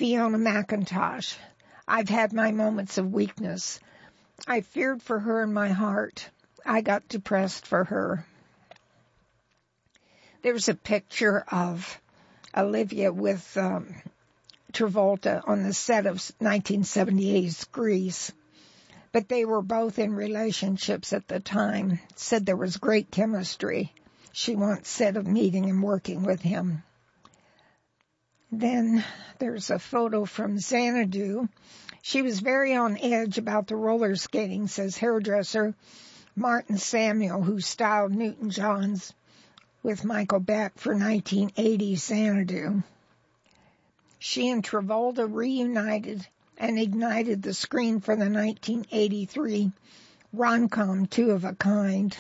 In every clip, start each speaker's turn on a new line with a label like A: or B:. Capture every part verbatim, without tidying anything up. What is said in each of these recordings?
A: Fiona McIntosh. I've had my moments of weakness. I feared for her in my heart. I got depressed for her. There's a picture of Olivia with um, Travolta on the set of nineteen seventy-eight's Grease. But they were both in relationships at the time. Said there was great chemistry. She once said of meeting and working with him. Then there's a photo from Xanadu. She was very on edge about the roller skating, says hairdresser Martin Samuel, who styled Newton-Johns with Michael Beck for nineteen eighty Xanadu. She and Travolta reunited and ignited the screen for the nineteen eighty-three rom-com Two of a Kind.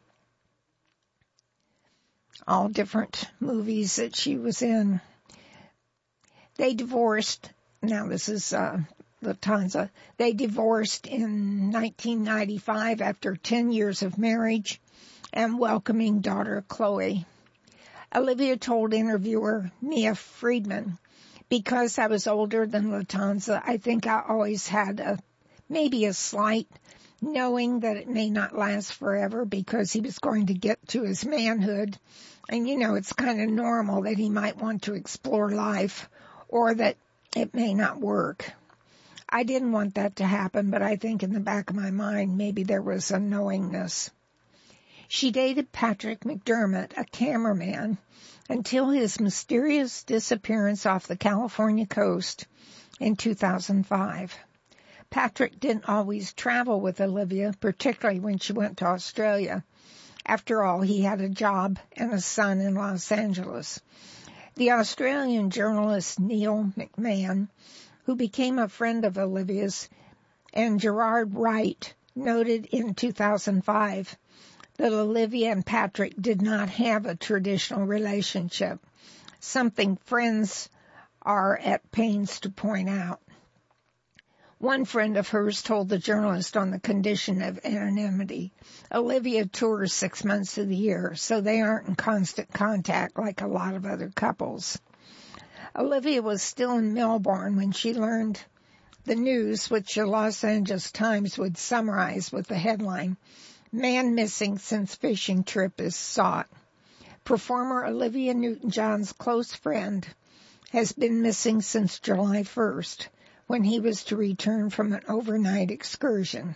A: All different movies that she was in. They divorced. Now this is uh, Lufthansa. They divorced in nineteen ninety-five after ten years of marriage and welcoming daughter Chloe. Olivia told interviewer Mia Friedman, because I was older than Lufthansa, I think I always had a maybe a slight knowing that it may not last forever because he was going to get to his manhood. And, you know, it's kind of normal that he might want to explore life or that it may not work. I didn't want that to happen, but I think in the back of my mind, maybe there was a knowingness. She dated Patrick McDermott, a cameraman, until his mysterious disappearance off the California coast in two thousand five. Patrick didn't always travel with Olivia, particularly when she went to Australia. After all, he had a job and a son in Los Angeles. The Australian journalist Neil McMahon, who became a friend of Olivia's, and Gerard Wright noted in two thousand five that Olivia and Patrick did not have a traditional relationship, something friends are at pains to point out. One friend of hers told the journalist on the condition of anonymity, Olivia tours six months of the year, so they aren't in constant contact like a lot of other couples. Olivia was still in Melbourne when she learned the news, which the Los Angeles Times would summarize with the headline, Man missing since fishing trip is sought. Performer Olivia Newton-John's close friend has been missing since July first, when he was to return from an overnight excursion.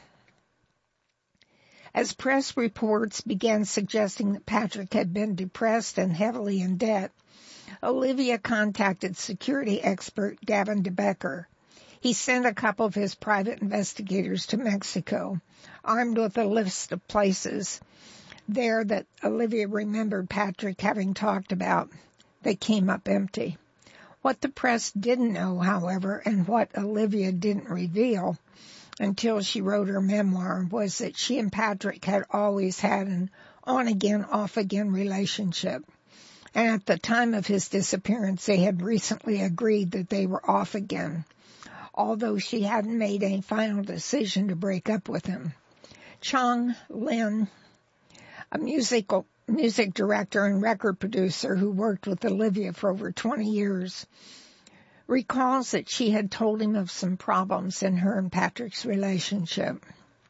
A: As press reports began suggesting that Patrick had been depressed and heavily in debt, Olivia contacted security expert Gavin DeBecker. He sent a couple of his private investigators to Mexico, armed with a list of places there that Olivia remembered Patrick having talked about. They came up empty. What the press didn't know, however, and what Olivia didn't reveal until she wrote her memoir, was that she and Patrick had always had an on-again, off-again relationship. And at the time of his disappearance, they had recently agreed that they were off again, although she hadn't made any final decision to break up with him. Chong Lin, a musical music director and record producer who worked with Olivia for over twenty years, recalls that she had told him of some problems in her and Patrick's relationship.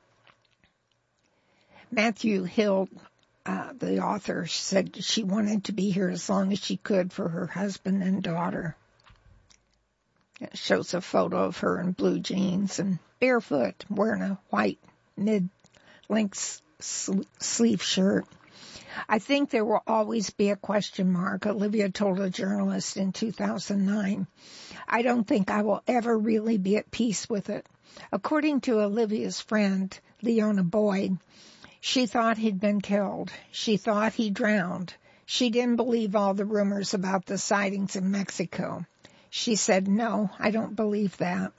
A: Matthew Hill, uh, the author, said she wanted to be here as long as she could for her husband and daughter. It shows a photo of her in blue jeans and barefoot, wearing a white mid-length sleeve shirt. I think there will always be a question mark, Olivia told a journalist in two thousand nine. I don't think I will ever really be at peace with it. According to Olivia's friend, Leona Boyd, she thought he'd been killed. She thought he drowned. She didn't believe all the rumors about the sightings in Mexico. She said, no, I don't believe that.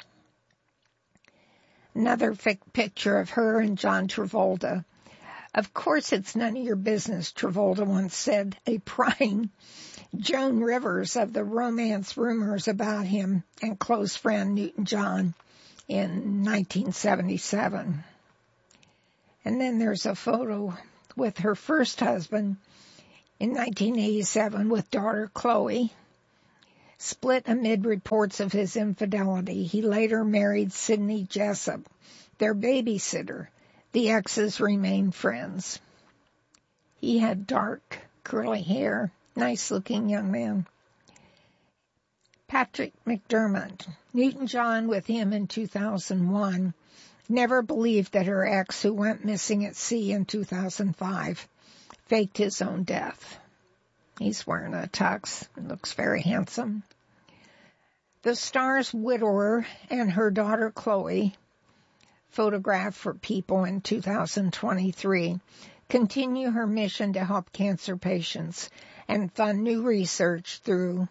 A: Another fic- picture of her and John Travolta. Of course it's none of your business, Travolta once said, a prying Joan Rivers of the romance rumors about him and close friend Newton-John in nineteen seventy-seven. And then there's a photo with her first husband in nineteen eighty-seven with daughter Chloe. Split amid reports of his infidelity, he later married Sidney Jessup, their babysitter. The exes remained friends. He had dark, curly hair, nice-looking young man. Patrick McDermott, Newton-John with him in two thousand one, never believed that her ex, who went missing at sea in two thousand five, faked his own death. He's wearing a tux and looks very handsome. The star's widower and her daughter Chloe, photographed for People in two thousand twenty-three, continue her mission to help cancer patients and fund new research through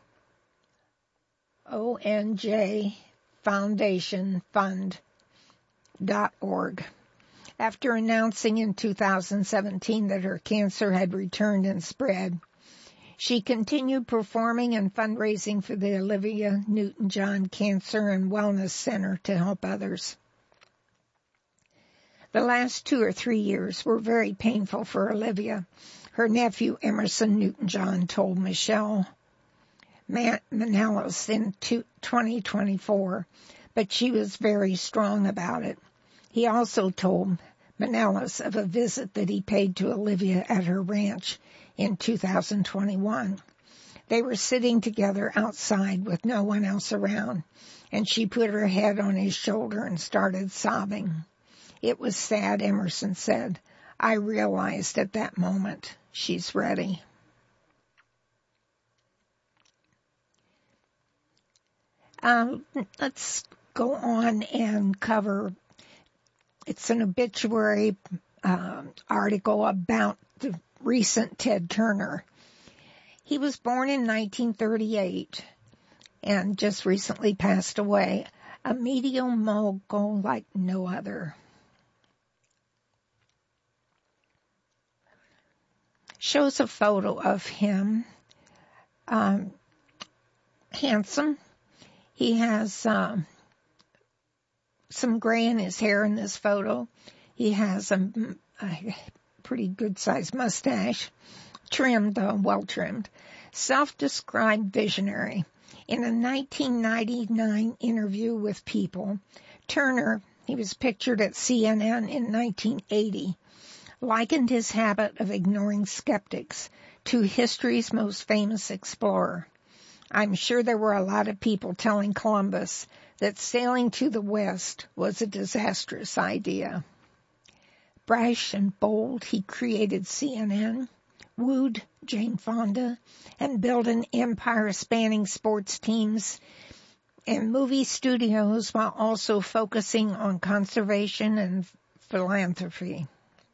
A: O N J Foundation Fund dot org. After announcing in two thousand seventeen that her cancer had returned and spread, she continued performing and fundraising for the Olivia Newton-John Cancer and Wellness Center to help others. The last two or three years were very painful for Olivia. Her nephew, Emerson Newton-John, told Michelle Manellis in twenty twenty-four, but she was very strong about it. He also told Manellis of a visit that he paid to Olivia at her ranch in two thousand twenty-one. They were sitting together outside with no one else around, and she put her head on his shoulder and started sobbing. It was sad, Emerson said. I realized at that moment she's ready. Um, let's go on and cover, it's an obituary uh, article about the recent Ted Turner. He was born in nineteen thirty-eight and just recently passed away, a media mogul like no other. Shows a photo of him, um, handsome. He has um, some gray in his hair in this photo. He has a, a pretty good-sized mustache, trimmed, though, well-trimmed. Self-described visionary. In a nineteen ninety-nine interview with People, Turner, he was pictured at C N N in nineteen eighty, likened his habit of ignoring skeptics to history's most famous explorer. I'm sure there were a lot of people telling Columbus that sailing to the west was a disastrous idea. Brash and bold, he created C N N, wooed Jane Fonda, and built an empire spanning sports teams and movie studios while also focusing on conservation and philanthropy.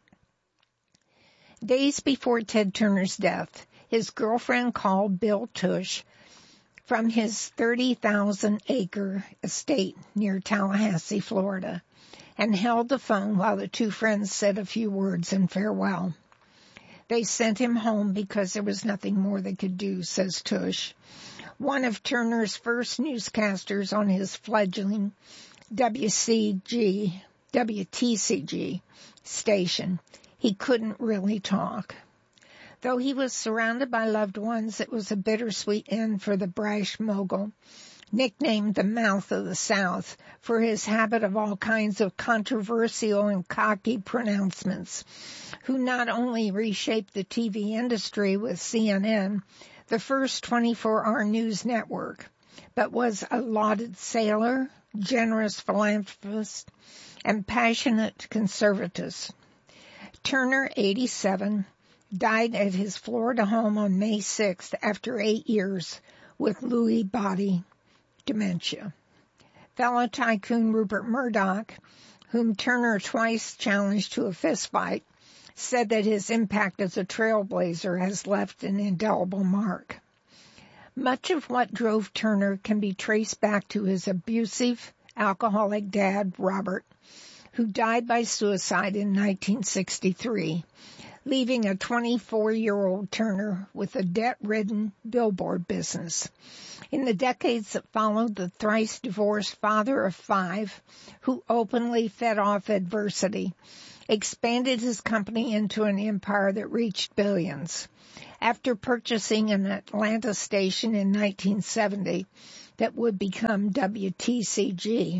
A: Days before Ted Turner's death, his girlfriend called Bill Tush from his thirty thousand acre estate near Tallahassee, Florida, and held the phone while the two friends said a few words in farewell. They sent him home because there was nothing more they could do, says Tush, one of Turner's first newscasters on his fledgling W C G, W T C G station. He couldn't really talk. Though he was surrounded by loved ones, it was a bittersweet end for the brash mogul, nicknamed the Mouth of the South for his habit of all kinds of controversial and cocky pronouncements, who not only reshaped the T V industry with C N N, the first twenty-four hour news network, but was a lauded sailor, generous philanthropist, and passionate conservative. Turner, eighty-seven, died at his Florida home on May sixth after eight years with Lewy body dementia. Fellow tycoon Rupert Murdoch, whom Turner twice challenged to a fistfight, said that his impact as a trailblazer has left an indelible mark. Much of what drove Turner can be traced back to his abusive, alcoholic dad, Robert, who died by suicide in nineteen sixty-three, leaving a twenty-four-year-old Turner with a debt-ridden billboard business. In the decades that followed, the thrice-divorced father of five, who openly fed off adversity, expanded his company into an empire that reached billions. After purchasing an Atlanta station in nineteen seventy that would become W T C G,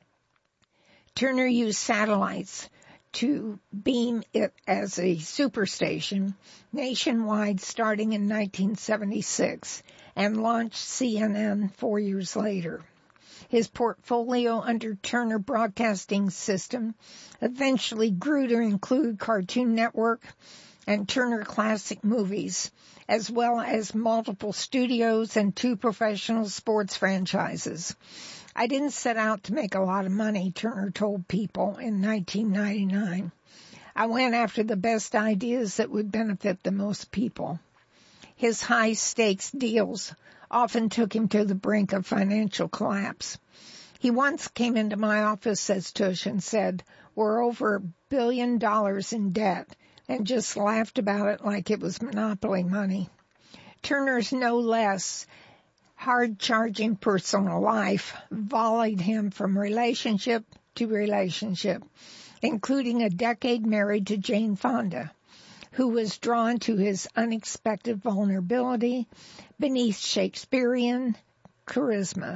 A: Turner used satellites to beam it as a superstation nationwide starting in nineteen seventy-six and launched C N N four years later. His portfolio under Turner Broadcasting System eventually grew to include Cartoon Network and Turner Classic Movies, as well as multiple studios and two professional sports franchises. I didn't set out to make a lot of money, Turner told People in nineteen ninety-nine. I went after the best ideas that would benefit the most people. His high-stakes deals often took him to the brink of financial collapse. He once came into my office, says Tush, and said, "We're over a billion dollars in debt," and just laughed about it like it was monopoly money. Turner's no less hard-charging personal life volleyed him from relationship to relationship, including a decade married to Jane Fonda, who was drawn to his unexpected vulnerability beneath Shakespearean charisma.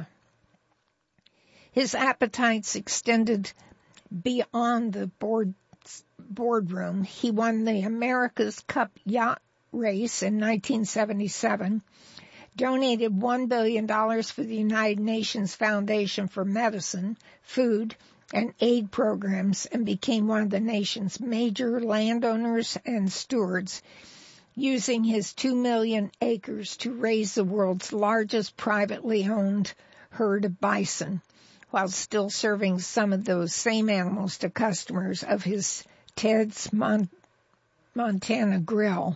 A: His appetites extended beyond the board, boardroom. He won the America's Cup yacht race in nineteen seventy-seven, donated one billion dollars for the United Nations Foundation for Medicine, Food, and Aid programs, and became one of the nation's major landowners and stewards, using his two million acres to raise the world's largest privately owned herd of bison, while still serving some of those same animals to customers of his Ted's Mon- Montana Grill.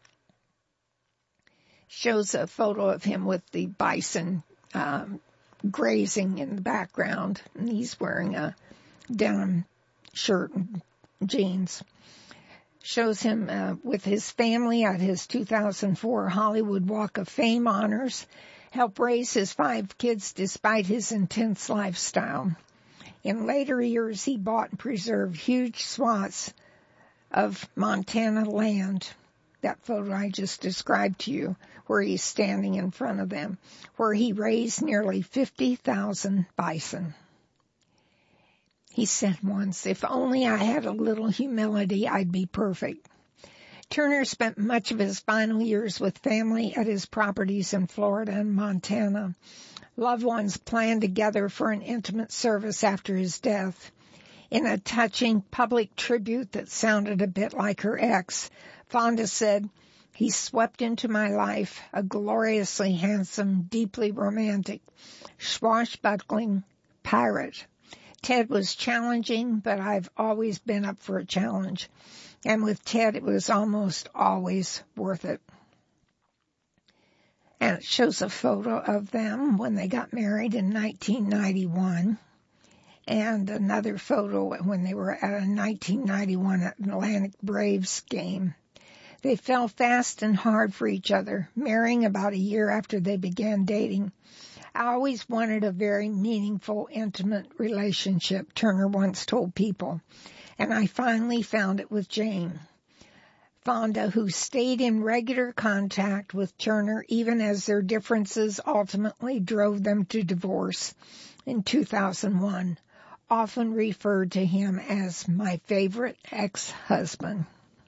A: Shows a photo of him with the bison um, grazing in the background, and he's wearing a denim shirt and jeans. Shows him uh, with his family at his two thousand four Hollywood Walk of Fame honors, helped raise his five kids despite his intense lifestyle. In later years, he bought and preserved huge swaths of Montana land. That photo I just described to you, where he's standing in front of them, where he raised nearly fifty thousand bison. He said once, "If only I had a little humility, I'd be perfect." Turner spent much of his final years with family at his properties in Florida and Montana. Loved ones planned together for an intimate service after his death. In a touching public tribute that sounded a bit like her ex, Fonda said, "He swept into my life, a gloriously handsome, deeply romantic, swashbuckling pirate. Ted was challenging, but I've always been up for a challenge. And with Ted, it was almost always worth it." And it shows a photo of them when they got married in nineteen ninety-one. And another photo when they were at a nineteen ninety-one Atlantic Braves game. They fell fast and hard for each other, marrying about a year after they began dating. "I always wanted a very meaningful, intimate relationship," Turner once told People, "and I finally found it with Jane." Fonda, who stayed in regular contact with Turner even as their differences ultimately drove them to divorce in two thousand one, often referred to him as "my favorite ex-husband."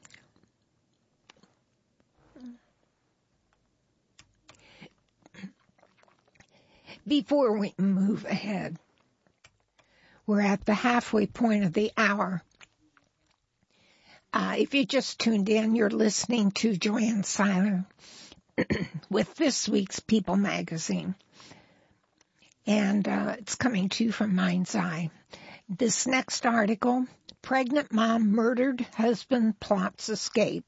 A: Before we move ahead, we're at the halfway point of the hour. Uh, if you just tuned in, you're listening to Joanne Seiler with this week's People magazine. And uh, it's coming to you from Mind's Eye. This next article, "Pregnant Mom Murdered Husband Plots Escape."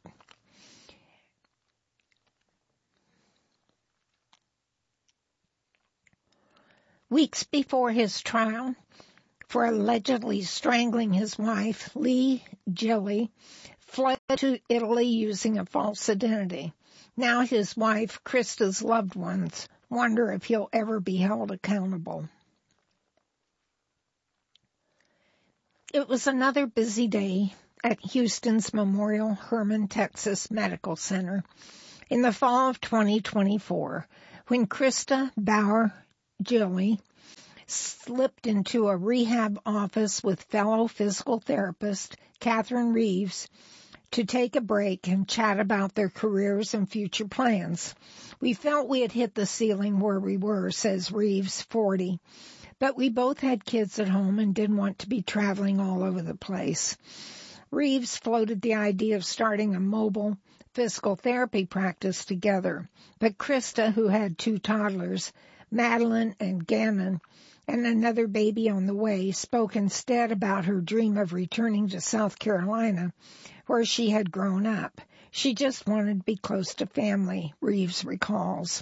A: Weeks before his trial for allegedly strangling his wife, Lee Gilly fled to Italy using a false identity. Now his wife, Krista's loved ones, wonder if he'll ever be held accountable. It was another busy day at Houston's Memorial Hermann Texas Medical Center in the fall of twenty twenty-four when Krista Bauer Gilley slipped into a rehab office with fellow physical therapist Catherine Reeves to take a break and chat about their careers and future plans. We felt we had hit the ceiling where we were, says Reeves, forty, but we both had kids at home and didn't want to be traveling all over the place. Reeves floated the idea of starting a mobile physical therapy practice together, but Krista, who had two toddlers, Madeline and Gannon, and another baby on the way, spoke instead about her dream of returning to South Carolina, where she had grown up. She just wanted to be close to family, Reeves recalls.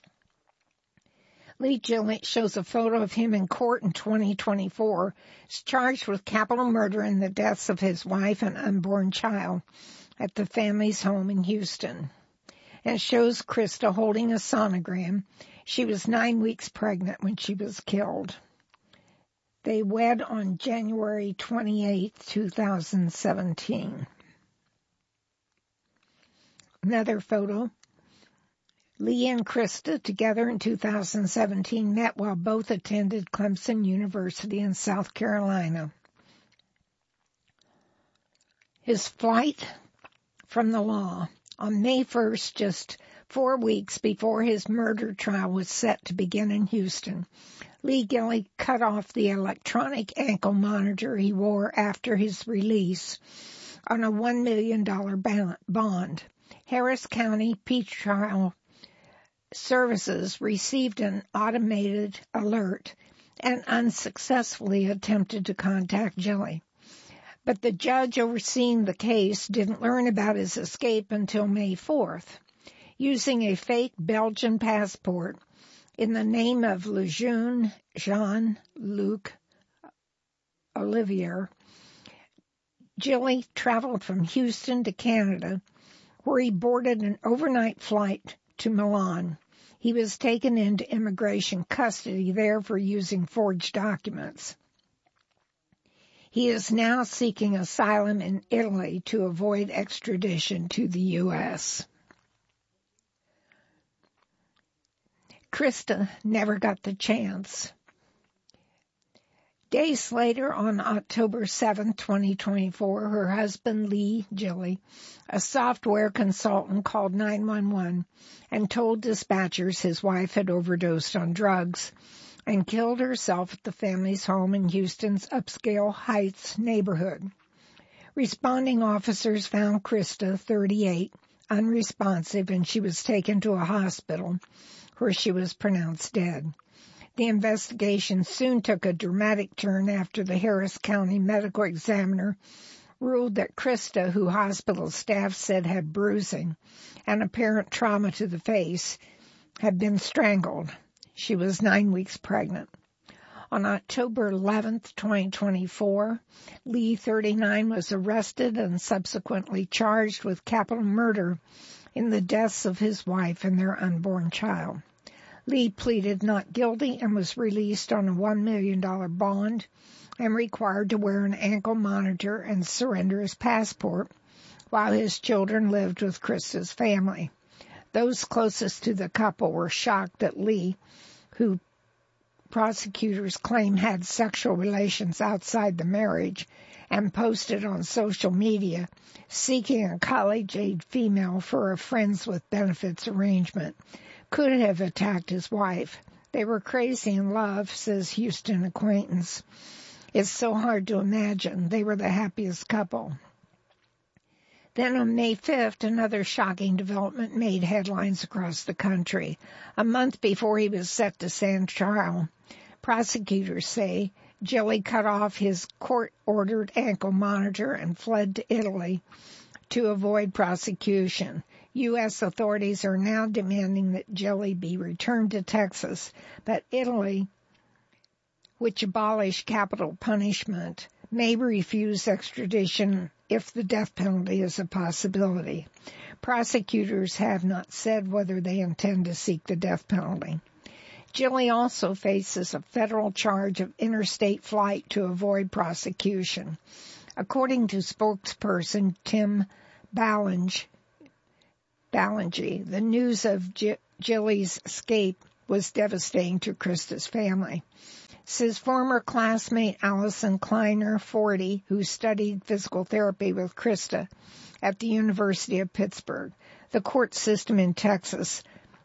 A: Lee Gilley shows a photo of him in court in twenty twenty-four. He's charged with capital murder in the deaths of his wife and unborn child at the family's home in Houston. And shows Krista holding a sonogram. She was nine weeks pregnant when she was killed. They wed on January twenty-eighth, two thousand seventeen. Another photo. Lee and Krista, together in two thousand seventeen, met while both attended Clemson University in South Carolina. His flight from the law. On May first, just four weeks before his murder trial was set to begin in Houston, Lee Gilley cut off the electronic ankle monitor he wore after his release on a one million dollars bond. Harris County Pretrial Services received an automated alert and unsuccessfully attempted to contact Gilley. But the judge overseeing the case didn't learn about his escape until May fourth. Using a fake Belgian passport in the name of Lejeune Jean-Luc Olivier, Gilley traveled from Houston to Canada, where he boarded an overnight flight to Milan. He was taken into immigration custody there for using forged documents. He is now seeking asylum in Italy to avoid extradition to the U S Krista never got the chance. Days later, on October seventh, twenty twenty-four, her husband, Lee Gilley, a software consultant, called nine one one and told dispatchers his wife had overdosed on drugs and killed herself at the family's home in Houston's upscale Heights neighborhood. Responding officers found Krista, thirty-eight, unresponsive, and she was taken to a hospital where she was pronounced dead. The investigation soon took a dramatic turn after the Harris County medical examiner ruled that Krista, who hospital staff said had bruising and apparent trauma to the face, had been strangled. She was nine weeks pregnant. On October eleventh, twenty twenty-four, Lee, thirty-nine, was arrested and subsequently charged with capital murder in the deaths of his wife and their unborn child. Lee pleaded not guilty and was released on a one million dollars bond and required to wear an ankle monitor and surrender his passport while his children lived with Krista's family. Those closest to the couple were shocked that Lee, who prosecutors claim had sexual relations outside the marriage and posted on social media seeking a college-age female for a friends with benefits arrangement, could have attacked his wife. They were crazy in love, says Houston acquaintance. It's so hard to imagine. They were the happiest couple. Then on May fifth, another shocking development made headlines across the country. A month before he was set to stand trial, prosecutors say Gilley cut off his court-ordered ankle monitor and fled to Italy to avoid prosecution. U S authorities are now demanding that Gilley be returned to Texas, but Italy, which abolished capital punishment, may refuse extradition if the death penalty is a possibility. Prosecutors have not said whether they intend to seek the death penalty. Gilley also faces a federal charge of interstate flight to avoid prosecution. According to spokesperson Tim Ballinge, Ballinge, the news of G- Jilly's escape was devastating to Krista's family. Says former classmate Allison Kleiner, forty, who studied physical therapy with Krista at the University of Pittsburgh. The court system in Texas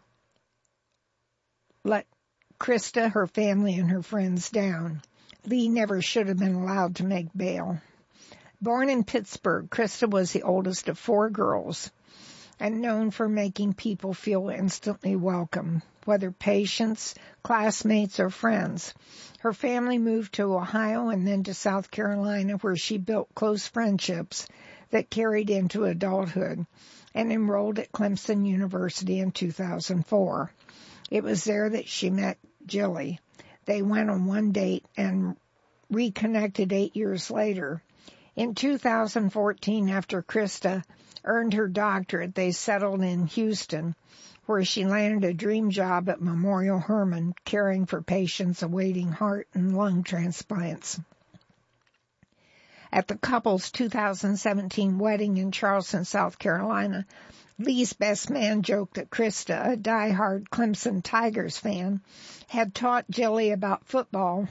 A: let Krista, her family, and her friends down. Lee never should have been allowed to make bail. Born in Pittsburgh, Krista was the oldest of four girls and known for making people feel instantly welcome, whether patients, classmates, or friends. Her family moved to Ohio and then to South Carolina, where she built close friendships that carried into adulthood, and enrolled at Clemson University in two thousand four. It was there that she met Jilly. They went on one date and reconnected eight years later. In two thousand fourteen, after Krista earned her doctorate, they settled in Houston, where she landed a dream job at Memorial Hermann, caring for patients awaiting heart and lung transplants. At the couple's two thousand seventeen wedding in Charleston, South Carolina, Lee's best man joked that Krista, a diehard Clemson Tigers fan, had taught Jilly about football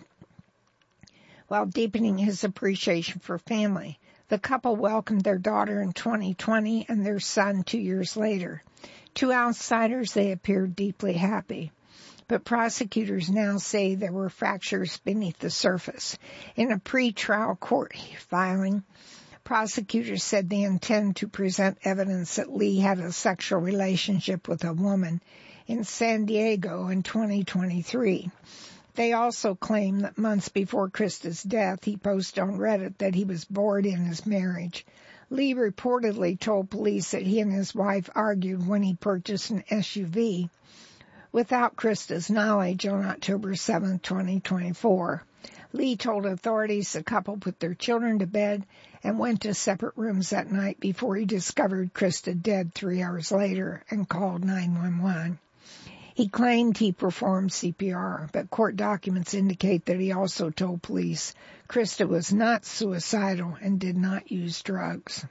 A: while deepening his appreciation for family. The couple welcomed their daughter in twenty twenty and their son two years later. To outsiders, they appeared deeply happy. But prosecutors now say there were fractures beneath the surface. In a pre-trial court filing, prosecutors said they intend to present evidence that Lee had a sexual relationship with a woman in San Diego in twenty twenty-three. They also claim that months before Krista's death, he posted on Reddit that he was bored in his marriage. Lee reportedly told police that he and his wife argued when he purchased an S U V without Krista's knowledge on October seventh, twenty twenty-four. Lee told authorities the couple put their children to bed and went to separate rooms that night before he discovered Krista dead three hours later and called nine one one. He claimed he performed C P R, but court documents indicate that he also told police Krista was not suicidal and did not use drugs.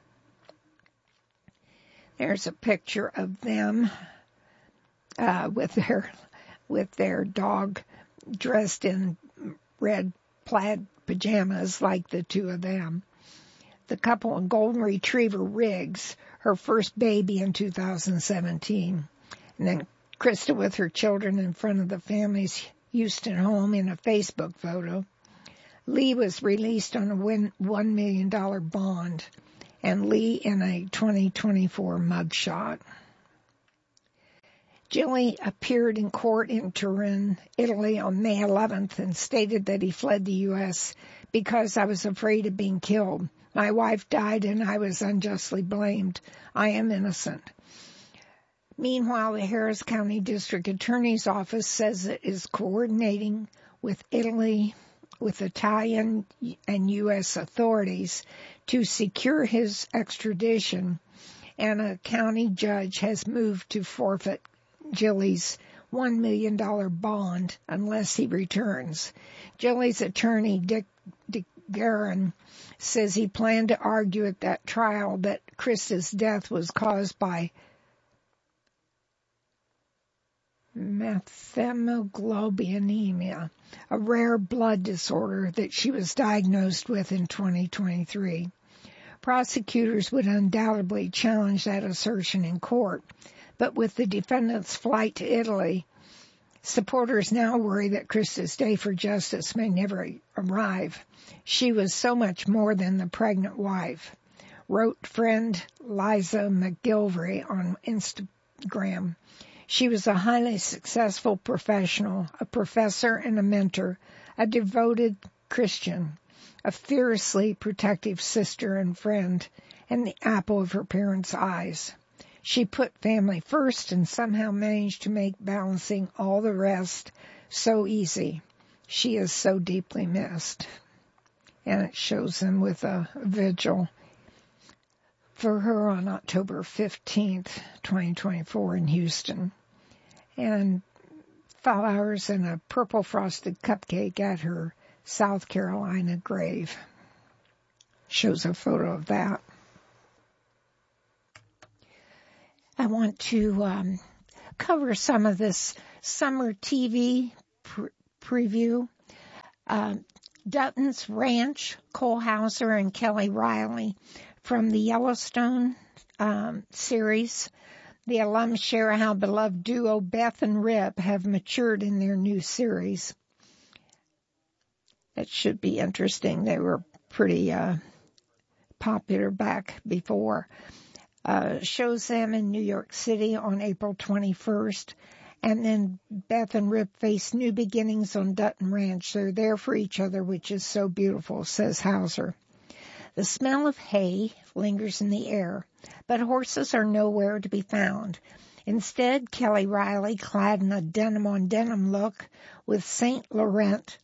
A: There's a picture of them uh, with their with their dog dressed in red plaid pajamas like the two of them. The couple and golden retriever Riggs, her first baby in two thousand seventeen. And then Krista with her children in front of the family's Houston home in a Facebook photo. Lee was released on a one million dollars bond, and Lee in a twenty twenty-four mugshot. Jilly appeared in court in Turin, Italy on May eleventh and stated that he fled the U S because I was afraid of being killed. My wife died and I was unjustly blamed. I am innocent. Meanwhile, the Harris County District Attorney's Office says it is coordinating with Italy, with Italian and U S authorities to secure his extradition, and a county judge has moved to forfeit Jilly's one million dollars bond unless he returns. Jilly's attorney, Dick, Dick Guerin, says he planned to argue at that trial that Krista's death was caused by methemoglobinemia, a rare blood disorder that she was diagnosed with in twenty twenty-three. Prosecutors would undoubtedly challenge that assertion in court, but with the defendant's flight to Italy, supporters now worry that Krista's day for justice may never arrive. She was so much more than the pregnant wife, wrote friend Liza McGilvery on Instagram. She was a highly successful professional, a professor and a mentor, a devoted Christian, a fiercely protective sister and friend, and the apple of her parents' eyes. She put family first and somehow managed to make balancing all the rest so easy. She is so deeply missed. And it shows them with a vigil for her on October fifteenth, twenty twenty-four in Houston. And flowers and a purple frosted cupcake at her South Carolina grave. shows a photo of that. I want to um, cover some of this summer T V pre- preview. Uh, Dutton's Ranch, Cole Hauser and Kelly Riley from the Yellowstone um, series. The alums share how beloved duo Beth and Rip have matured in their new series. It should be interesting. They were pretty uh, popular back before. Uh, shows them in New York City on April twenty-first. And then Beth and Rip face new beginnings on Dutton Ranch. They're there for each other, which is so beautiful, says Hauser. The smell of hay lingers in the air, but horses are nowhere to be found. Instead, Kelly Riley, clad in a denim-on-denim look with Saint Laurent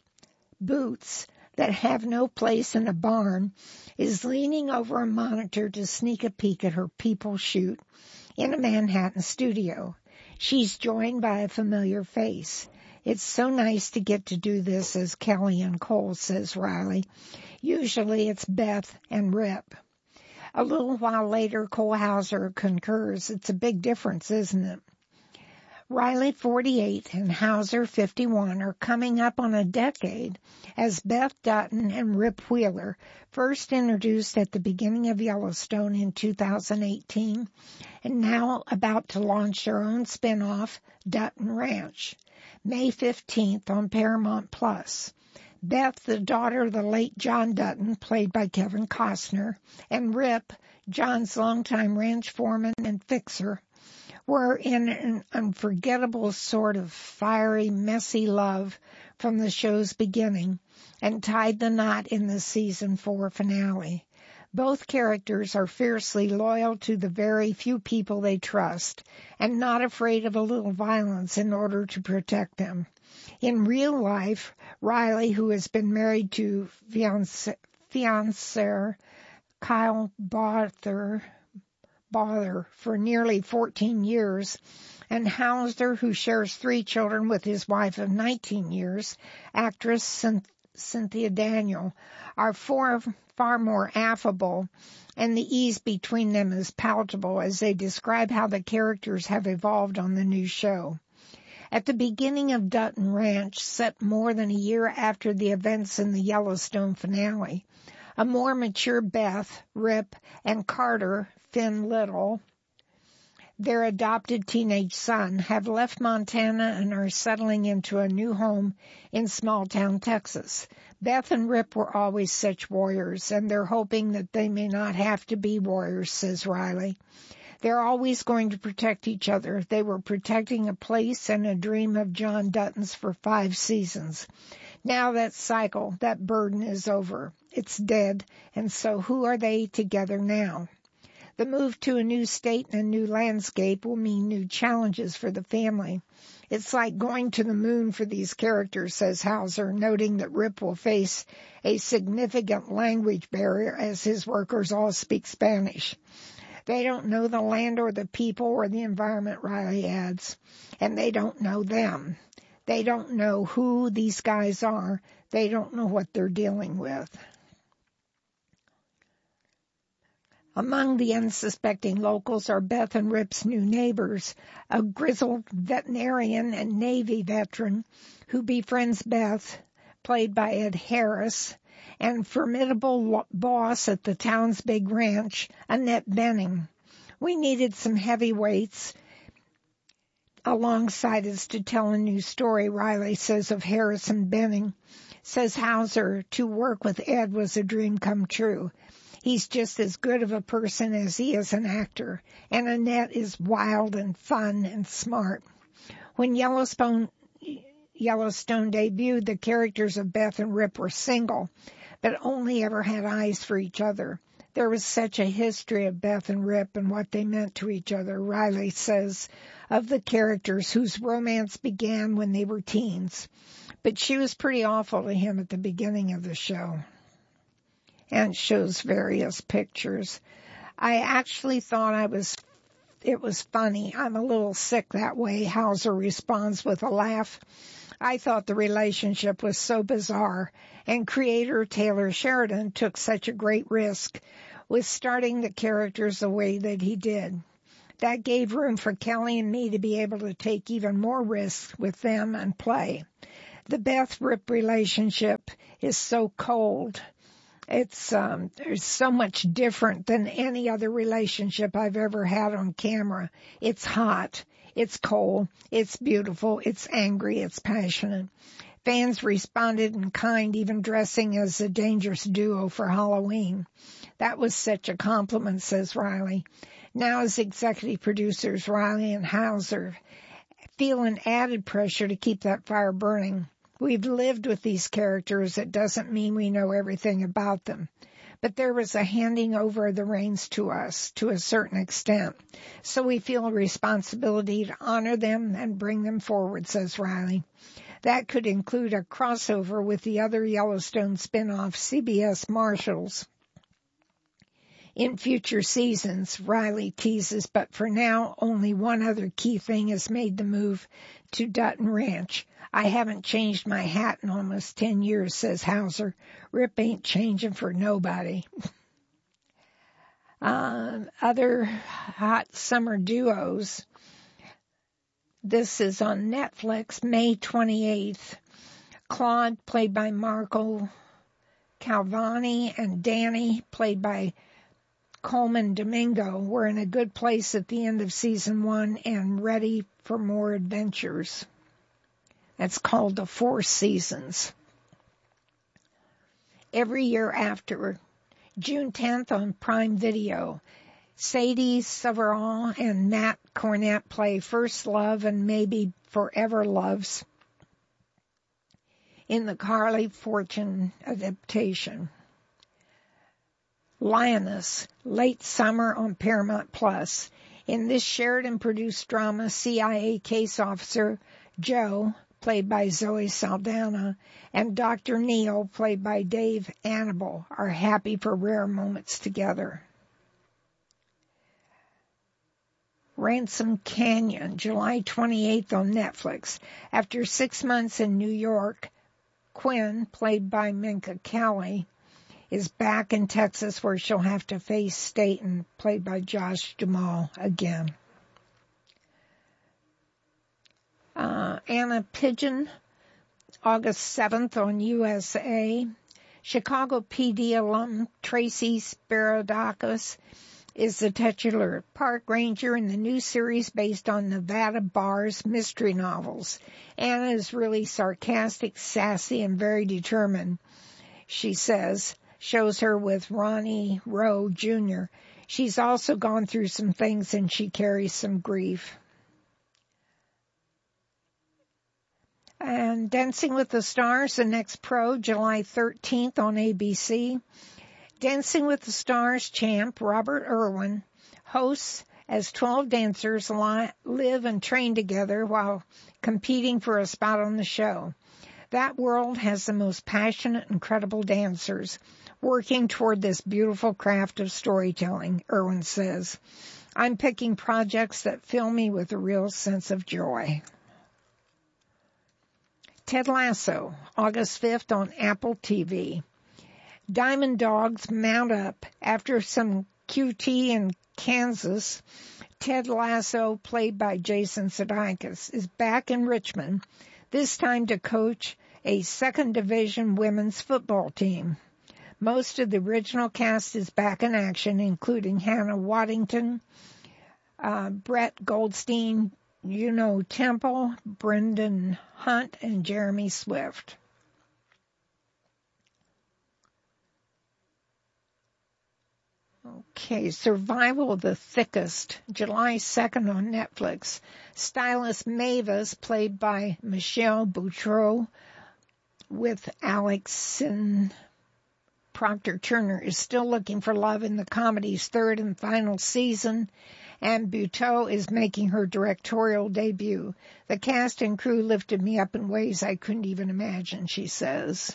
A: boots that have no place in a barn, is leaning over a monitor to sneak a peek at her people shoot in a Manhattan studio. She's joined by a familiar face. It's so nice to get to do this as Kelly and Cole, says Riley. Usually it's Beth and Rip. A little while later, Cole Hauser concurs. It's a big difference, isn't it? Riley, forty-eight, and Hauser, fifty-one, are coming up on a decade as Beth Dutton and Rip Wheeler, first introduced at the beginning of Yellowstone in two thousand eighteen, and now about to launch their own spin-off, Dutton Ranch, May fifteenth on Paramount Plus. Beth, the daughter of the late John Dutton, played by Kevin Costner, and Rip, John's longtime ranch foreman and fixer, were in an unforgettable sort of fiery, messy love from the show's beginning and tied the knot in the season four finale. Both characters are fiercely loyal to the very few people they trust and not afraid of a little violence in order to protect them. In real life, Riley, who has been married to fiance, fiancé Kyle Bother, Bother for nearly fourteen years, and Hauser, who shares three children with his wife of nineteen years, actress Cynthia Daniel, are far, far more affable, and the ease between them is palpable as they describe how the characters have evolved on the new show. At the beginning of Dutton Ranch, set more than a year after the events in the Yellowstone finale, a more mature Beth, Rip, and Carter, Finn Little, their adopted teenage son, have left Montana and are settling into a new home in small-town Texas. Beth and Rip were always such warriors, and they're hoping that they may not have to be warriors, says Riley. They're always going to protect each other. They were protecting a place and a dream of John Dutton's for five seasons. Now that cycle, that burden is over. It's dead, and so who are they together now? The move to a new state and a new landscape will mean new challenges for the family. It's like going to the moon for these characters, says Hauser, noting that Rip will face a significant language barrier as his workers all speak Spanish. They don't know the land or the people or the environment, Riley adds, and they don't know them. They don't know who these guys are. They don't know what they're dealing with. Among the unsuspecting locals are Beth and Rip's new neighbors, a grizzled veterinarian and Navy veteran who befriends Beth, played by Ed Harris, and formidable boss at the town's big ranch, Annette Bening. We needed some heavyweights alongside us to tell a new story, Riley says of Harris and Bening. Says Hauser, to work with Ed was a dream come true. He's just as good of a person as he is an actor, and Annette is wild and fun and smart. When Yellowstone, Yellowstone debuted, the characters of Beth and Rip were single, but only ever had eyes for each other. There was such a history of Beth and Rip and what they meant to each other, Riley says, of the characters whose romance began when they were teens. But she was pretty awful to him at the beginning of the show. And shows various pictures. I actually thought I was, it was funny. I'm a little sick that way, Hauser responds with a laugh. I thought the relationship was so bizarre, and creator Taylor Sheridan took such a great risk with starting the characters the way that he did. That gave room for Kelly and me to be able to take even more risks with them and play. The Beth-Rip relationship is so cold. It's um, there's so much different than any other relationship I've ever had on camera. It's hot, it's cold, it's beautiful, it's angry, it's passionate. Fans responded in kind, even dressing as a dangerous duo for Halloween. That was such a compliment, says Riley. Now as executive producers, Riley and Hauser feel an added pressure to keep that fire burning. We've lived with these characters. It doesn't mean we know everything about them. But there was a handing over of the reins to us to a certain extent. So we feel a responsibility to honor them and bring them forward, says Riley. That could include a crossover with the other Yellowstone spinoff, C B S Marshals. In future seasons, Riley teases, but for now, only one other key thing has made the move to Dutton Ranch. I haven't changed my hat in almost ten years, says Hauser. Rip ain't changing for nobody. uh, other hot summer duos. This is on Netflix, May twenty-eighth. Claude, played by Marco Calvani, and Danny, played by Coleman Domingo, were in a good place at the end of season one and ready for more adventures. That's called The Four Seasons. Every year after, June tenth on Prime Video, Sadie Savoral and Matt Cornett play First Love and Maybe Forever Loves in the Carly Fortune adaptation. Lioness, late summer on Paramount Plus. In this Sheridan-produced drama, C I A case officer Joe, played by Zoe Saldana, and Doctor Neil, played by Dave Annable, are happy for rare moments together. Ransom Canyon, July twenty-eighth on Netflix. After six months in New York, Quinn, played by Minka Kelly, is back in Texas where she'll have to face Staten, played by Josh Duhamel, again. Uh, Anna Pigeon, August seventh on U S A. Chicago P D alum Tracy Sparadakis is the titular park ranger in the new series based on Nevada Barr's mystery novels. Anna is really sarcastic, sassy, and very determined, she says. Shows her with Ronnie Rowe Junior She's also gone through some things and she carries some grief. And Dancing with the Stars, the next pro, July thirteenth on A B C. Dancing with the Stars champ Robert Irwin hosts as twelve dancers li- live and train together while competing for a spot on the show. That world has the most passionate, incredible dancers working toward this beautiful craft of storytelling, Irwin says. I'm picking projects that fill me with a real sense of joy. Ted Lasso, August fifth on Apple T V. Diamond Dogs mount up. After some Q T in Kansas, Ted Lasso, played by Jason Sudeikis, is back in Richmond, this time to coach a second division women's football team. Most of the original cast is back in action, including Hannah Waddington, uh, Brett Goldstein, Juno Temple, Brendan Hunt, and Jeremy Swift. Okay, Survival of the Thickest, July second on Netflix. Stylist Mavis, played by Michelle Boutreau, with Alex and Proctor Turner, is still looking for love in the comedy's third and final season, and Buteau is making her directorial debut. The cast and crew lifted me up in ways I couldn't even imagine, she says.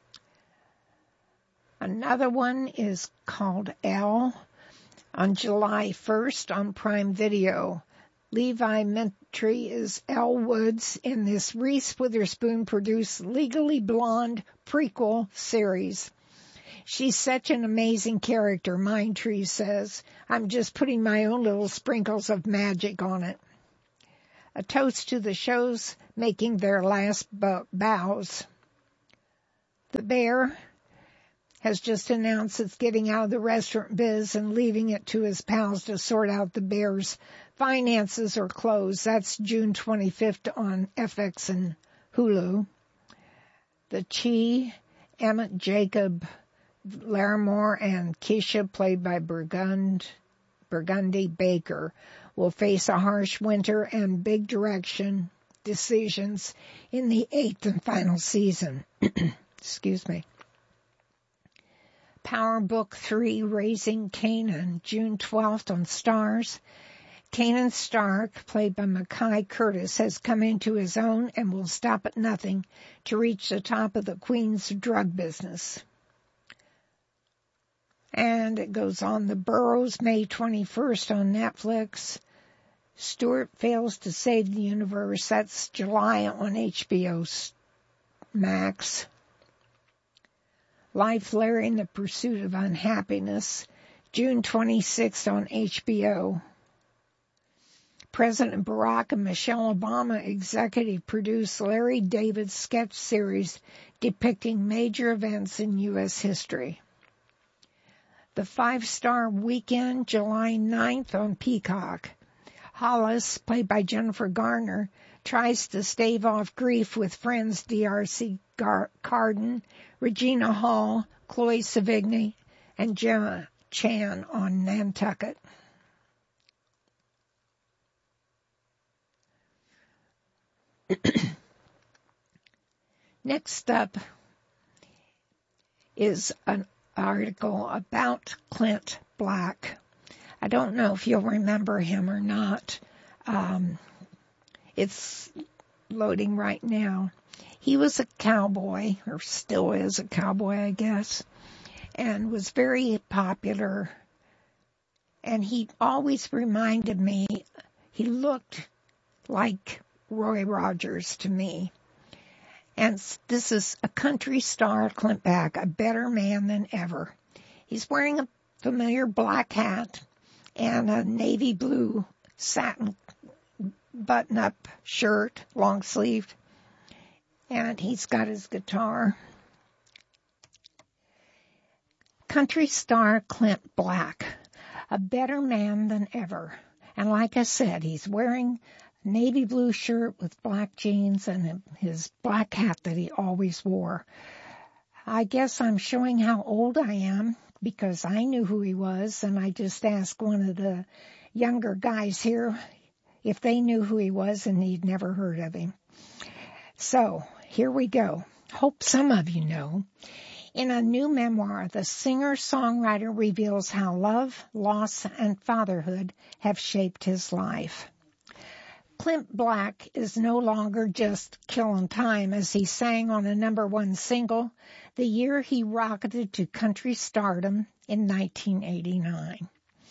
A: Another one is called Elle on July first on Prime Video. Levi Mitry is Elle Woods in this Reese Witherspoon-produced Legally Blonde prequel series. She's such an amazing character, Mindtree says. I'm just putting my own little sprinkles of magic on it. A toast to the shows making their last bows. The Bear has just announced it's getting out of the restaurant biz and leaving it to his pals to sort out the Bear's finances or clothes. That's June twenty-fifth on F X and Hulu. The Chi, Emmett Jacob Larimore, and Keisha, played by Burgund, Burgundy Baker, will face a harsh winter and big direction decisions in the eighth and final season. Excuse me. Power Book three, Raising Kanan, June twelfth on Starz. Kanan Stark, played by Mackay Curtis, has come into his own and will stop at nothing to reach the top of the Queen's drug business. And it goes on. The Burrows, May twenty-first on Netflix. Stewart Fails to Save the Universe, that's July on H B O Max. Life, Larry in the Pursuit of Unhappiness, June twenty-sixth on H B O. President Barack and Michelle Obama executive produced Larry David's sketch series depicting major events in U S history. The Five-Star Weekend, July ninth on Peacock. Hollis, played by Jennifer Garner, tries to stave off grief with friends D R C Gar- Carden, Regina Hall, Chloe Sevigny, and Gemma Chan on Nantucket. Next up is an article about Clint Black. I don't know if you'll remember him or not. Um, it's loading right now. He was a cowboy, or still is a cowboy, I guess, and was very popular. And he always reminded me, he looked like Roy Rogers to me. And this is a country star, Clint Black, a better man than ever. He's wearing a familiar black hat and a navy blue satin button-up shirt, long-sleeved. And he's got his guitar. Country star Clint Black, a better man than ever. And like I said, he's wearing a navy blue shirt with black jeans and his black hat that he always wore. I guess I'm showing how old I am because I knew who he was, and I just asked one of the younger guys here if they knew who he was, and he'd never heard of him. So, here we go. Hope some of you know. In a new memoir, the singer-songwriter reveals how love, loss, and fatherhood have shaped his life. Clint Black is no longer just killing time as he sang on a number one single the year he rocketed to country stardom in nineteen eighty-nine.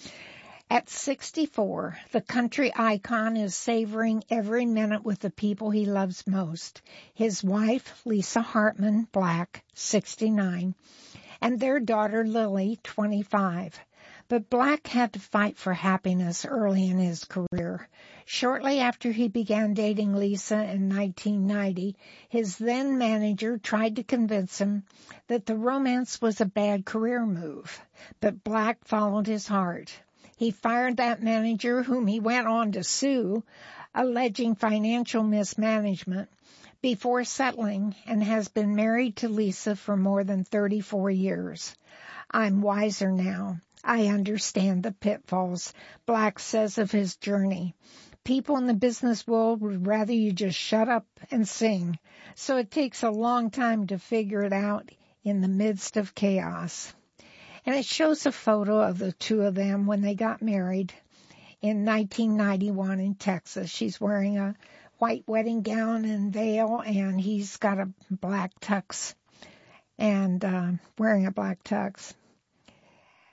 A: At sixty-four, the country icon is savoring every minute with the people he loves most. His wife, Lisa Hartman Black, sixty-nine, and their daughter, Lily, twenty-five. But Black had to fight for happiness early in his career. Shortly after he began dating Lisa in nineteen ninety, his then manager tried to convince him that the romance was a bad career move. But Black followed his heart. He fired that manager, whom he went on to sue, alleging financial mismanagement, before settling, and has been married to Lisa for more than thirty-four years. I'm wiser now. I understand the pitfalls, Black says of his journey. People in the business world would rather you just shut up and sing, so it takes a long time to figure it out in the midst of chaos. And it shows a photo of the two of them when they got married in nineteen ninety-one in Texas. She's wearing a white wedding gown and veil, and he's got a black tux and uh, wearing a black tux.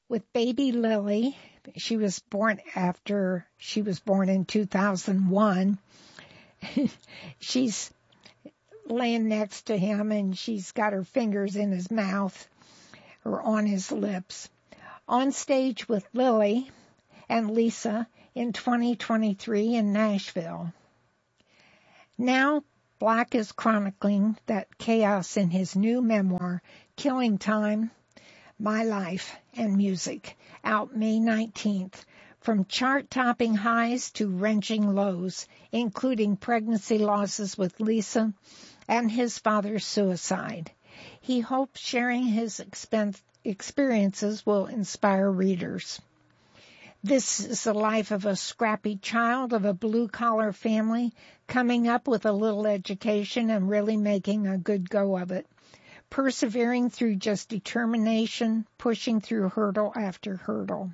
A: with baby Lily. She was born after she was born in two thousand one. She's laying next to him and she's got her fingers in his mouth or on his lips. On stage with Lily and Lisa in twenty twenty-three in Nashville. Now, Black is chronicling that chaos in his new memoir, Killing Time, My Life and Music, out May nineteenth. From chart-topping highs to wrenching lows, including pregnancy losses with Lisa and his father's suicide. He hopes sharing his expense, experiences will inspire readers. This is the life of a scrappy child of a blue-collar family coming up with a little education and really making a good go of it, persevering through just determination, pushing through hurdle after hurdle.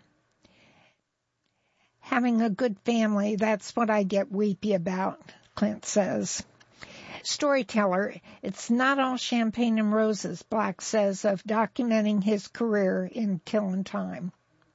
A: Having a good family, that's what I get weepy about, Clint says. Storyteller, it's not all champagne and roses, Black says of documenting his career in Killing Time.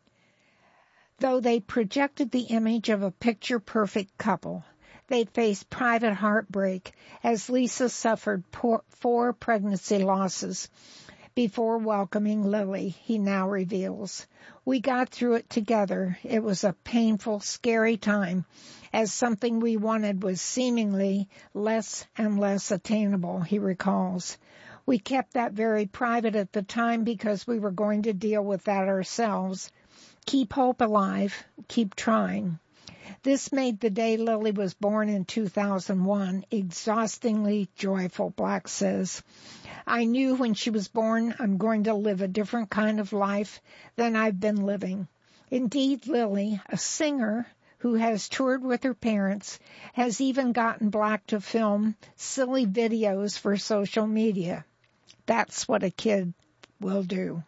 A: Though they projected the image of a picture-perfect couple, they faced private heartbreak as Lisa suffered four pregnancy losses before welcoming Lily, he now reveals. We got through it together. It was a painful, scary time, as something we wanted was seemingly less and less attainable, he recalls. We kept that very private at the time because we were going to deal with that ourselves. Keep hope alive. Keep trying. This made the day Lily was born in two thousand one exhaustingly joyful, Black says. I knew when she was born I'm going to live a different kind of life than I've been living. Indeed, Lily, a singer who has toured with her parents, has even gotten Black to film silly videos for social media. That's what a kid will do.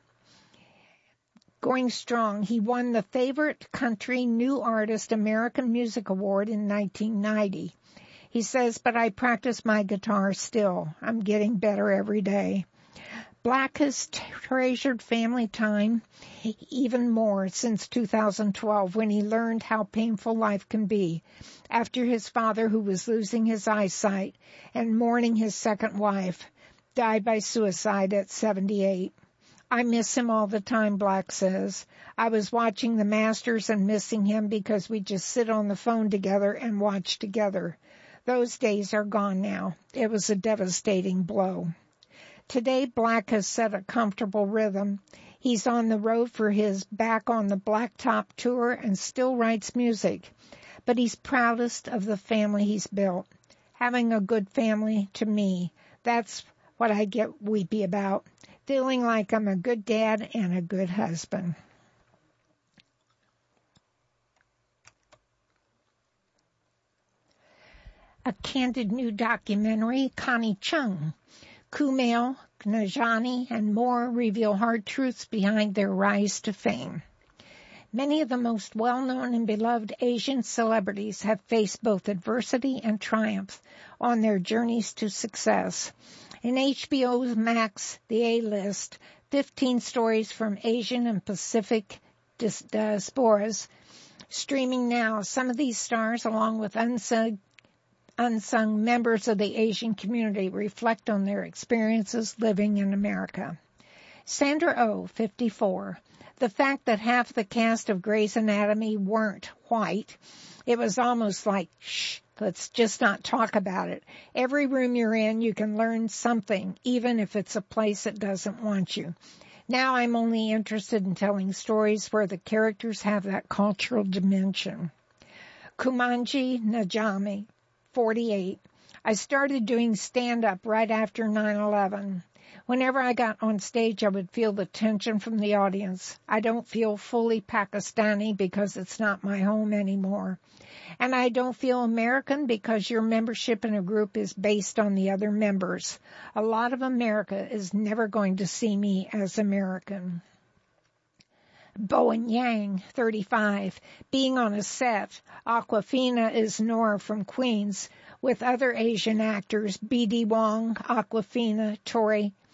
A: Going strong, he won the Favorite Country New Artist American Music Award in nineteen ninety. He says, but I practice my guitar still. I'm getting better every day. Black has treasured family time even more since two thousand twelve when he learned how painful life can be after his father, who was losing his eyesight and mourning his second wife, died by suicide at seventy-eight. I miss him all the time, Black says. I was watching the Masters and missing him because we just sit on the phone together and watch together. Those days are gone now. It was a devastating blow. Today, Black has set a comfortable rhythm. He's on the road for his Back on the Blacktop tour and still writes music. But he's proudest of the family he's built. Having a good family, to me, that's what I get weepy about. Feeling like I'm a good dad and a good husband. A candid new documentary, Connie Chung, Kumail Nanjiani, and more reveal hard truths behind their rise to fame. Many of the most well-known and beloved Asian celebrities have faced both adversity and triumph on their journeys to success. In H B O's Max, The A-List, fifteen stories from Asian and Pacific diasporas, streaming now. Some of these stars, along with unsung, unsung members of the Asian community, reflect on their experiences living in America. Sandra Oh, fifty-four. The fact that half the cast of Grey's Anatomy weren't white, it was almost like, shh, let's just not talk about it. Every room you're in, you can learn something, even if it's a place that doesn't want you. Now I'm only interested in telling stories where the characters have that cultural dimension. Kumail Nanjiani, forty-eight. I started doing stand-up right after nine eleven. Whenever I got on stage, I would feel the tension from the audience. I don't feel fully Pakistani because it's not my home anymore. And I don't feel American because your membership in a group is based on the other members. A lot of America is never going to see me as American. Bowen Yang, thirty-five. Being on a set, Awkwafina is Nora from Queens, with other Asian actors, B D Wong, Awkwafina, Tori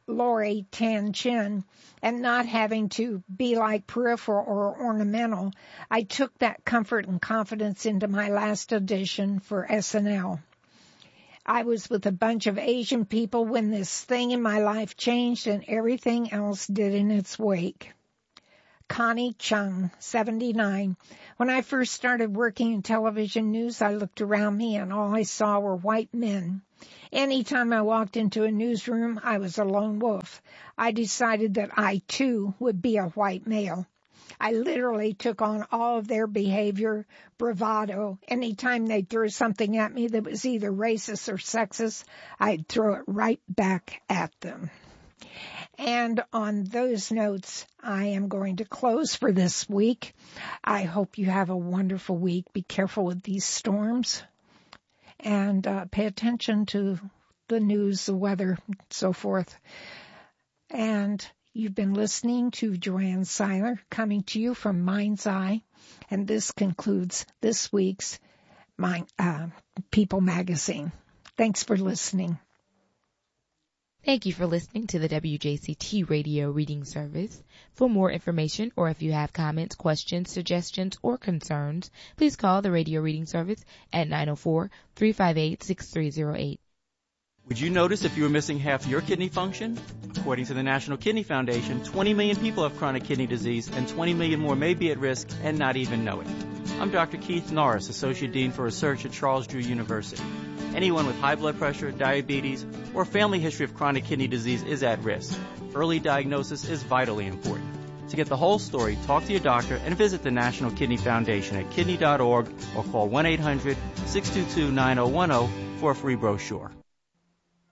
A: Lori Tan Chin and not having to be like peripheral or ornamental, I took that comfort and confidence into my last audition for S N L. I was with a bunch of Asian people when this thing in my life changed and everything else did in its wake. Connie Chung, seventy-nine. When I first started working in television news, I looked around me and all I saw were white men. Anytime I walked into a newsroom, I was a lone wolf. I decided that I, too, would be a white male. I literally took on all of their behavior, bravado. Anytime they threw something at me that was either racist or sexist, I'd throw it right back at them. And on those notes, I am going to close for this week. I hope you have a wonderful week. Be careful with these storms and uh, pay attention to the news, the weather, so forth. And you've been listening to Joanne Seiler coming to you from Mind's Eye. And this concludes this week's Mind, uh, People Magazine. Thanks for listening.
B: Thank you for listening to the W J C T Radio Reading Service. For more information or if you have comments, questions, suggestions, or concerns, please call the Radio Reading Service at nine oh four, three five eight, six three oh eight.
C: Would you notice if you were missing half your kidney function? According to the National Kidney Foundation, twenty million people have chronic kidney disease and twenty million more may be at risk and not even know it. I'm Doctor Keith Norris, Associate Dean for Research at Charles Drew University. Anyone with high blood pressure, diabetes, or family history of chronic kidney disease is at risk. Early diagnosis is vitally important. To get the whole story, talk to your doctor and visit the National Kidney Foundation at kidney dot org or call one eight hundred, six two two, nine oh one oh for a free brochure.